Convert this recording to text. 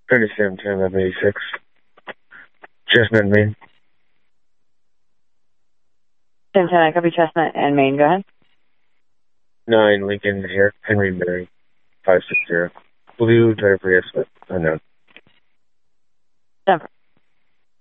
3710 1186. Chestnut, Maine. 1010, I copy Chestnut and Maine. Go ahead. 9 Lincoln here, Henry Mary, 560. Blue driver, yes, but unknown.